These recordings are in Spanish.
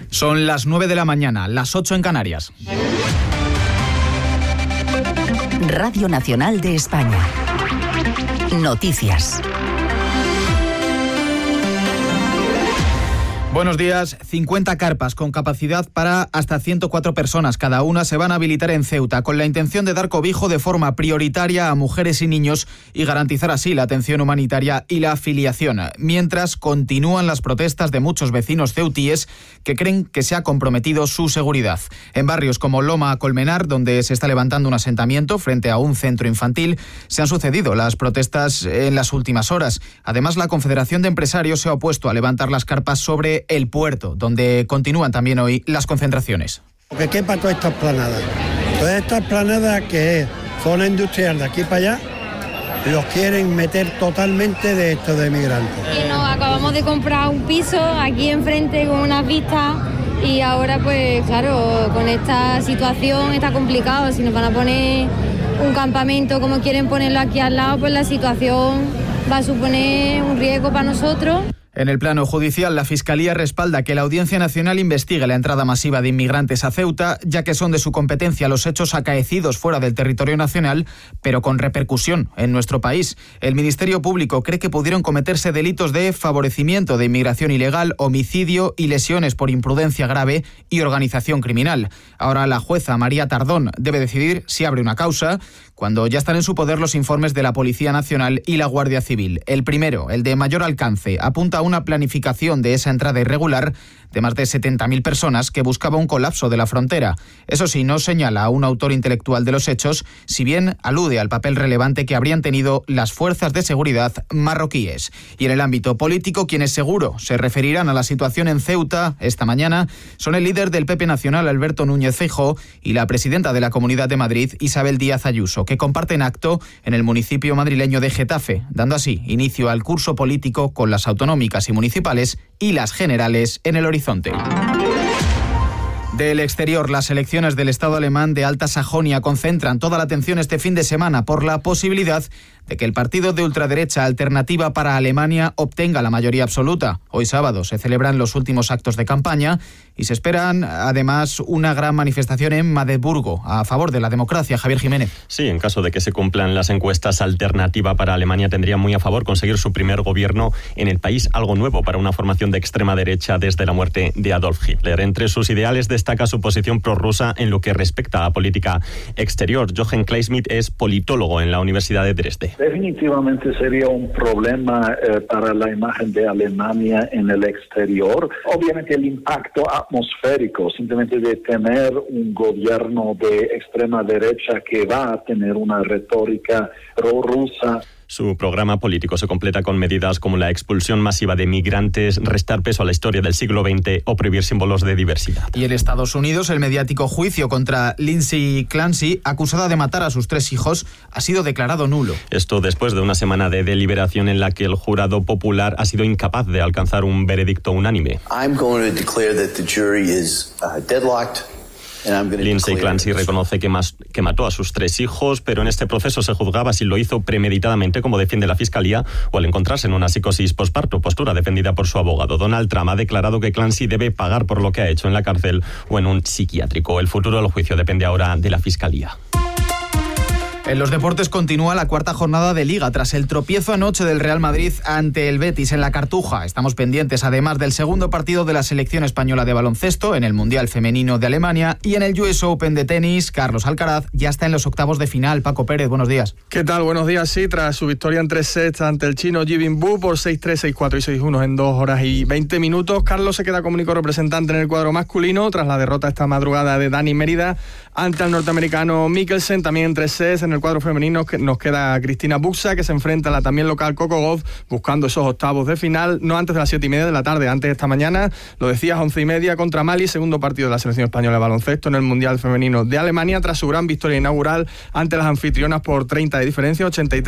Son las 9 de la mañana, las 8 en Canarias. Radio Nacional de España. Noticias. Buenos días. 50 carpas con capacidad para hasta 104 personas cada una se van a habilitar en Ceuta con la intención de dar cobijo de forma prioritaria a mujeres y niños y garantizar así la atención humanitaria y la afiliación. Mientras continúan las protestas de muchos vecinos ceutíes que creen que se ha comprometido su seguridad. En barrios como Loma Colmenar, donde se está levantando un asentamiento frente a un centro infantil, se han sucedido las protestas en las últimas horas. Además, la Confederación de Empresarios se ha opuesto a levantar las carpas sobre el puerto, donde continúan también hoy las concentraciones. Que quepa toda esta esplanada. Toda esta esplanada, que es zona industrial de aquí para allá, los quieren meter totalmente de estos de migrantes. Y nos acabamos de comprar un piso aquí enfrente con unas vistas y ahora pues claro, con esta situación está complicado. Si nos van a poner un campamento como quieren ponerlo aquí al lado, pues la situación va a suponer un riesgo para nosotros. En el plano judicial, la Fiscalía respalda que la Audiencia Nacional investigue la entrada masiva de inmigrantes a Ceuta, ya que son de su competencia los hechos acaecidos fuera del territorio nacional, pero con repercusión en nuestro país. El Ministerio Público cree que pudieron cometerse delitos de favorecimiento de inmigración ilegal, homicidio y lesiones por imprudencia grave y organización criminal. Ahora la jueza María Tardón debe decidir si abre una causa, cuando ya están en su poder los informes de la Policía Nacional y la Guardia Civil. El primero, el de mayor alcance, apunta a una planificación de esa entrada irregular de más de 70.000 personas que buscaba un colapso de la frontera. Eso sí, no señala a un autor intelectual de los hechos, si bien alude al papel relevante que habrían tenido las fuerzas de seguridad marroquíes. Y en el ámbito político, quienes seguro se referirán a la situación en Ceuta esta mañana son el líder del PP Nacional, Alberto Núñez Feijóo, y la presidenta de la Comunidad de Madrid, Isabel Díaz Ayuso, que comparten acto en el municipio madrileño de Getafe, dando así inicio al curso político con las autonómicas y municipales y las generales en el horizonte. Del exterior, las elecciones del Estado alemán de Alta Sajonia concentran toda la atención este fin de semana por la posibilidad de que el partido de ultraderecha Alternativa para Alemania obtenga la mayoría absoluta. Hoy sábado se celebran los últimos actos de campaña y se esperan además una gran manifestación en Magdeburgo a favor de la democracia. Javier Jiménez. Sí, en caso de que se cumplan las encuestas, Alternativa para Alemania tendría muy a favor conseguir su primer gobierno en el país, algo nuevo para una formación de extrema derecha desde la muerte de Adolf Hitler. Entre sus ideales destaca su posición prorrusa en lo que respecta a política exterior. Jochen Kleismith es politólogo en la Universidad de Dresde. Definitivamente sería un problema para la imagen de Alemania en el exterior. Obviamente el impacto atmosférico, simplemente de tener un gobierno de extrema derecha que va a tener una retórica prorrusa. Su programa político se completa con medidas como la expulsión masiva de migrantes, restar peso a la historia del siglo XX o prohibir símbolos de diversidad. Y en Estados Unidos, el mediático juicio contra Lindsay Clancy, acusada de matar a sus 3 hijos, ha sido declarado nulo. Esto después de una semana de deliberación en la que el jurado popular ha sido incapaz de alcanzar un veredicto unánime. I'm going to declare that the jury is deadlocked. Lindsay Clancy reconoce que mató a sus 3 hijos, pero en este proceso se juzgaba si lo hizo premeditadamente, como defiende la Fiscalía, o al encontrarse en una psicosis posparto, postura defendida por su abogado. Donald Trump ha declarado que Clancy debe pagar por lo que ha hecho en la cárcel o en un psiquiátrico. El futuro del juicio depende ahora de la Fiscalía. En los deportes continúa la 4ª jornada de Liga tras el tropiezo anoche del Real Madrid ante el Betis en la Cartuja. Estamos pendientes además del segundo partido de la selección española de baloncesto en el Mundial Femenino de Alemania y en el US Open de tenis. Carlos Alcaraz ya está en los octavos de final. Paco Pérez, buenos días. ¿Qué tal? Buenos días. Sí, tras su victoria en 3 sets ante el chino Jibin Bu por 6-3, 6-4 y 6-1 en 2 horas y 20 minutos, Carlos se queda como único representante en el cuadro masculino tras la derrota esta madrugada de Dani Mérida ante el norteamericano Mikkelsen, también en 3 sets. En el cuadro femenino nos queda Cristina Buxa, que se enfrenta a la también local Coco Gauff, buscando esos octavos de final, no antes de las 7:30 de la tarde, antes de esta mañana, lo decías, 11:30 contra Mali, segundo partido de la selección española de baloncesto en el Mundial Femenino de Alemania, tras su gran victoria inaugural ante las anfitrionas por 30 de diferencia,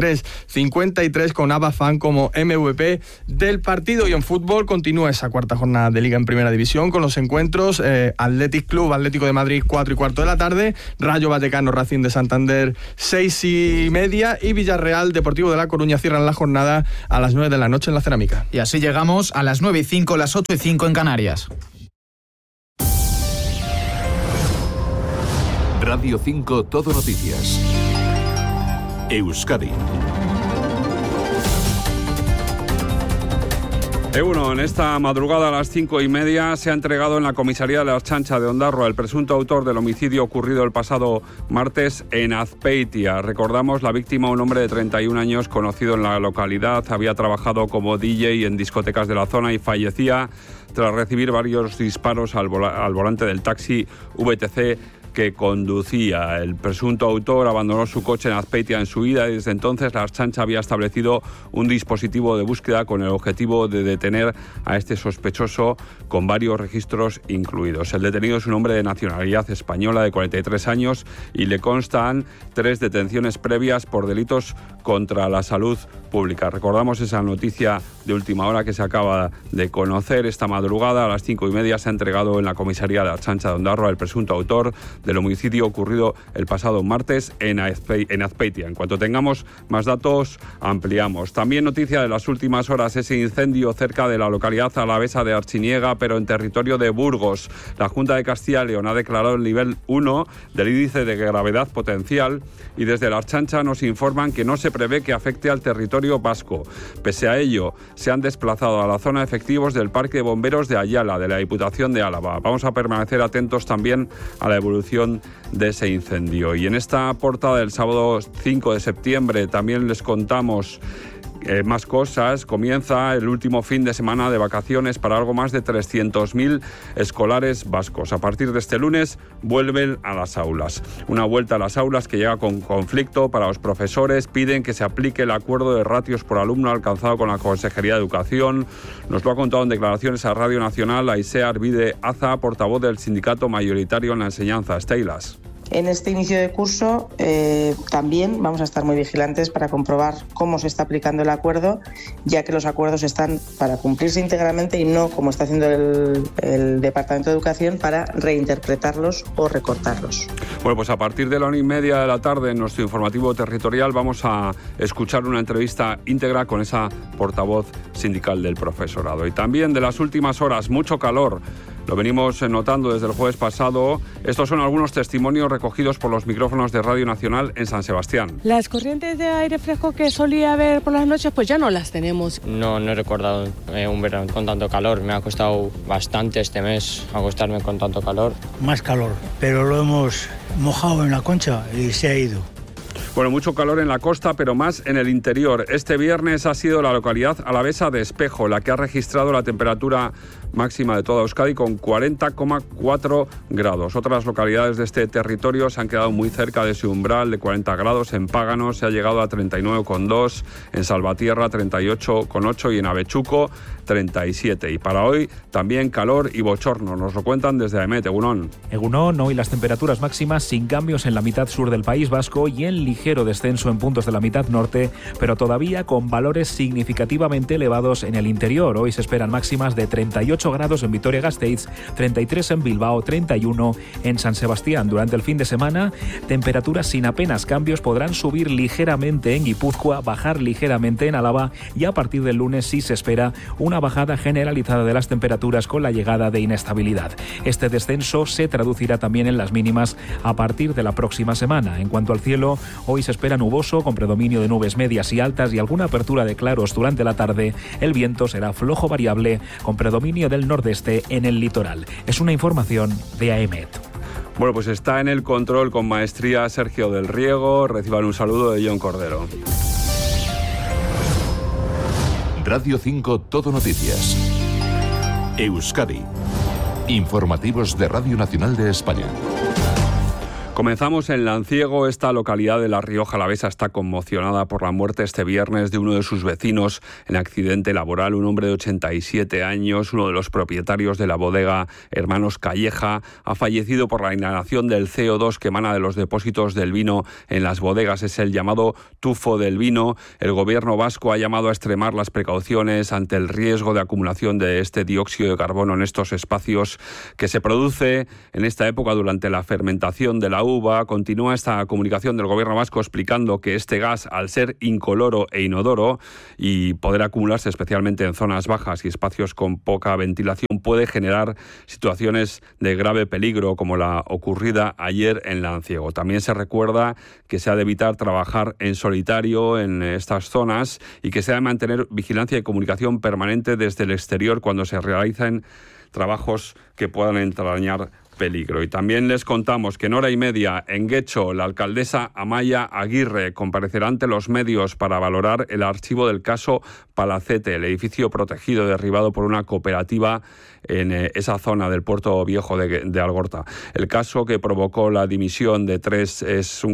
83-53, con Abba Fan como MVP del partido. Y en fútbol continúa esa 4ª jornada de Liga en Primera División con los encuentros Athletic Club, Atlético de Madrid, 4:15 de la tarde, Rayo Vallecano, Racing de Santander, 6:30, y Villarreal, Deportivo de La Coruña cierran la jornada a las 9 de la noche en la Cerámica. Y así llegamos a las 9:05, las 8:05 en Canarias. Radio 5 Todo Noticias. Euskadi. En esta madrugada a las 5:30 se ha entregado en la comisaría de la Ertzaintza de Ondarroa el presunto autor del homicidio ocurrido el pasado martes en Azpeitia. Recordamos, la víctima, un hombre de 31 años conocido en la localidad, había trabajado como DJ en discotecas de la zona y fallecía tras recibir varios disparos al volante del taxi VTC que conducía. El presunto autor abandonó su coche en Azpeitia en su huida y desde entonces la Ertzaintza había establecido un dispositivo de búsqueda con el objetivo de detener a este sospechoso, con varios registros incluidos. El detenido es un hombre de nacionalidad española de 43 años y le constan 3 detenciones previas por delitos contra la salud pública. Recordamos esa noticia de última hora que se acaba de conocer esta madrugada. A las 5:30 se ha entregado en la comisaría de la Ertzaintza de Ondarroa el presunto autor del homicidio ocurrido el pasado martes en Azpeitia. En cuanto tengamos más datos, ampliamos. También noticia de las últimas horas, ese incendio cerca de la localidad alavesa de Artziniega, pero en territorio de Burgos. La Junta de Castilla y León ha declarado el nivel 1 del índice de gravedad potencial y desde la Ertzaintza nos informan que no se prevé que afecte al territorio vasco. Pese a ello, se han desplazado a la zona efectivos del Parque de Bomberos de Ayala, de la Diputación de Álava. Vamos a permanecer atentos también a la evolución de ese incendio. Y en esta portada del sábado 5 de septiembre también les contamos más cosas. Comienza el último fin de semana de vacaciones para algo más de 300.000 escolares vascos. A partir de este lunes vuelven a las aulas. Una vuelta a las aulas que llega con conflicto para los profesores. Piden que se aplique el acuerdo de ratios por alumno alcanzado con la Consejería de Educación. Nos lo ha contado en declaraciones a Radio Nacional Aisea Arvide Aza, portavoz del sindicato mayoritario en la enseñanza, Steilas. En este inicio de curso también vamos a estar muy vigilantes para comprobar cómo se está aplicando el acuerdo, ya que los acuerdos están para cumplirse íntegramente y no, como está haciendo el Departamento de Educación, para reinterpretarlos o recortarlos. Bueno, pues a partir de la 1:30 de la tarde en nuestro informativo territorial vamos a escuchar una entrevista íntegra con esa portavoz sindical del profesorado. Y también de las últimas horas, mucho calor. Lo venimos notando desde el jueves pasado. Estos son algunos testimonios recogidos por los micrófonos de Radio Nacional en San Sebastián. Las corrientes de aire fresco que solía haber por las noches, pues ya no las tenemos. No he recordado un verano con tanto calor. Me ha costado bastante este mes acostarme con tanto calor. Más calor, pero lo hemos mojado en la concha y se ha ido. Bueno, mucho calor en la costa, pero más en el interior. Este viernes ha sido la localidad alavesa de Espejo la que ha registrado la temperatura máxima de toda Euskadi con 40,4 grados. Otras localidades de este territorio se han quedado muy cerca de ese umbral de 40 grados. En Págano se ha llegado a 39,2, en Salvatierra 38,8 y en Avechuco 37. Y para hoy también calor y bochorno. Nos lo cuentan desde AEMET. Egunon, hoy las temperaturas máximas sin cambios en la mitad sur del País Vasco y en ligero descenso en puntos de la mitad norte, pero todavía con valores significativamente elevados en el interior. Hoy se esperan máximas de 38 grados en Vitoria-Gasteiz, 33 en Bilbao, 31 en San Sebastián. Durante el fin de semana, temperaturas sin apenas cambios podrán subir ligeramente en Guipúzcoa, bajar ligeramente en Álava y a partir del lunes sí se espera una bajada generalizada de las temperaturas con la llegada de inestabilidad. Este descenso se traducirá también en las mínimas a partir de la próxima semana. En cuanto al cielo, hoy se espera nuboso con predominio de nubes medias y altas y alguna apertura de claros durante la tarde. El viento será flojo variable con predominio del nordeste en el litoral. Es una información de AEMET. Bueno, pues está en el control con maestría Sergio del Riego. Reciban un saludo de John Cordero. Radio 5 Todo Noticias. Euskadi. Informativos de Radio Nacional de España. Comenzamos en Lanciego. Esta localidad de La Rioja Alavesa está conmocionada por la muerte este viernes de uno de sus vecinos en accidente laboral. Un hombre de 87 años, uno de los propietarios de la bodega Hermanos Calleja, ha fallecido por la inhalación del CO2 que emana de los depósitos del vino en las bodegas. Es el llamado tufo del vino. El gobierno vasco ha llamado a extremar las precauciones ante el riesgo de acumulación de este dióxido de carbono en estos espacios que se produce en esta época durante la fermentación de la la uva, continúa esta comunicación del Gobierno vasco explicando que este gas, al ser incoloro e inodoro y poder acumularse especialmente en zonas bajas y espacios con poca ventilación, puede generar situaciones de grave peligro como la ocurrida ayer en Lanciego. También se recuerda que se ha de evitar trabajar en solitario en estas zonas y que se ha de mantener vigilancia y comunicación permanente desde el exterior cuando se realicen trabajos que puedan entrañar peligro. Y también les contamos que en hora y media en Guecho, la alcaldesa Amaia Aguirre comparecerá ante los medios para valorar el archivo del caso Palacete, el edificio protegido derribado por una cooperativa en esa zona del Puerto Viejo de Algorta. El caso que provocó la dimisión de tres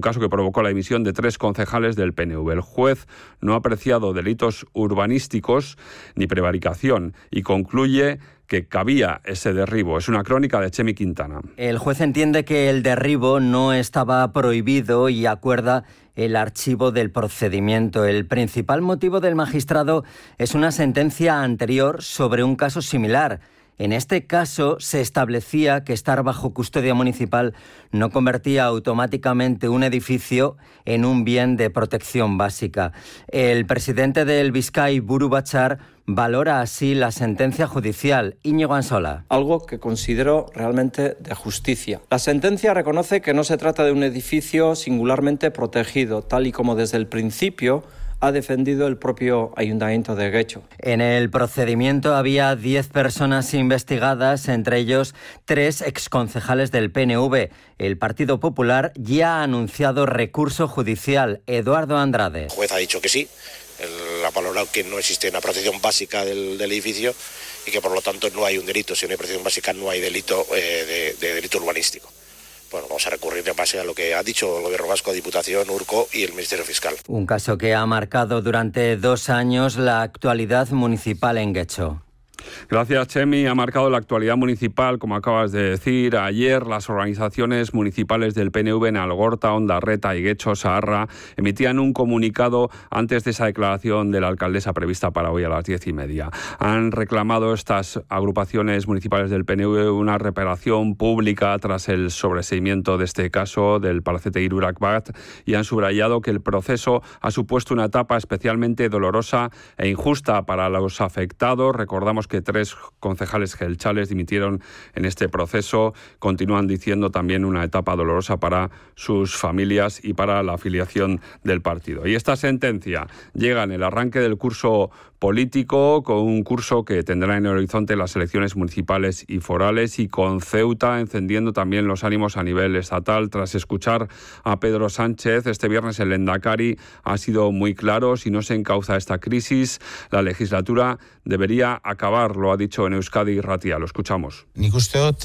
concejales del PNV. El juez no ha apreciado delitos urbanísticos ni prevaricación y concluye que cabía ese derribo. Es una crónica de Chemi Quintana. El juez entiende que el derribo no estaba prohibido y acuerda el archivo del procedimiento. El principal motivo del magistrado es una sentencia anterior sobre un caso similar. En este caso se establecía que estar bajo custodia municipal no convertía automáticamente un edificio en un bien de protección básica. El presidente del Bizkai Buru Batzar valora así la sentencia judicial. Íñigo Ansola. Algo que considero realmente de justicia. La sentencia reconoce que no se trata de un edificio singularmente protegido, tal y como desde el principio ha defendido el propio Ayuntamiento de Guecho. En el procedimiento había 10 personas investigadas, entre ellos 3 exconcejales del PNV. El Partido Popular ya ha anunciado recurso judicial. Eduardo Andrade. El juez ha dicho que sí. Él ha valorado que no existe una protección básica del edificio y que por lo tanto no hay un delito. Si no hay protección básica no hay delito de delito urbanístico. Bueno, vamos a recurrir en base a lo que ha dicho el Gobierno vasco, Diputación, URCO y el Ministerio Fiscal. Un caso que ha marcado durante 2 años la actualidad municipal en Guecho. Gracias, Chemi. Ha marcado la actualidad municipal, como acabas de decir. Ayer las organizaciones municipales del PNV en Algorta, Ondarreta y Guecho Saharra emitían un comunicado antes de esa declaración de la alcaldesa prevista para hoy a las 10:30. Han reclamado estas agrupaciones municipales del PNV una reparación pública tras el sobreseimiento de este caso del Palacete Irurak Bat y han subrayado que el proceso ha supuesto una etapa especialmente dolorosa e injusta para los afectados. Recordamos que 3 concejales gelchales dimitieron en este proceso. Continúan diciendo también una etapa dolorosa para sus familias y para la afiliación del partido. Y esta sentencia llega en el arranque del curso político, con un curso que tendrá en el horizonte las elecciones municipales y forales, y con Ceuta encendiendo también los ánimos a nivel estatal. Tras escuchar a Pedro Sánchez este viernes, el Lehendakari ha sido muy claro: si no se encauza esta crisis, la legislatura debería acabar, lo ha dicho en Euskadi Irratia. Lo escuchamos. Nik uste dut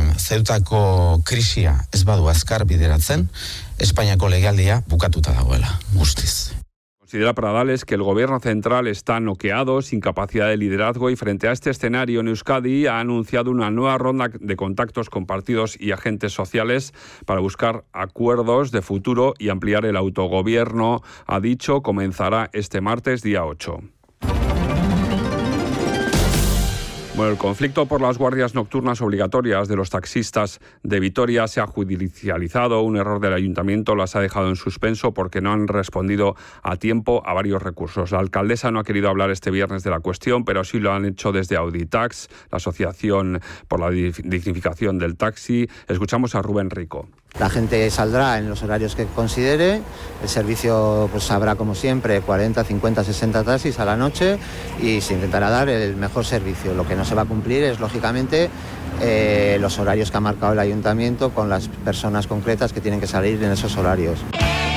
Zeutako krisia ez badu azkar bideratzen, Espainiako legealdia bukatuta dagoela, guztiz. Considera Pradales que el gobierno central está noqueado, sin capacidad de liderazgo, y frente a este escenario en Euskadi ha anunciado una nueva ronda de contactos con partidos y agentes sociales para buscar acuerdos de futuro y ampliar el autogobierno. Ha dicho, comenzará este martes, día 8. Bueno, el conflicto por las guardias nocturnas obligatorias de los taxistas de Vitoria se ha judicializado. Un error del ayuntamiento las ha dejado en suspenso porque no han respondido a tiempo a varios recursos. La alcaldesa no ha querido hablar este viernes de la cuestión, pero sí lo han hecho desde Auditax, la Asociación por la Dignificación del Taxi. Escuchamos a Rubén Rico. La gente saldrá en los horarios que considere. El servicio pues habrá, como siempre, 40, 50, 60 taxis a la noche y se intentará dar el mejor servicio. Lo que no se va a cumplir es, lógicamente, los horarios que ha marcado el ayuntamiento con las personas concretas que tienen que salir en esos horarios.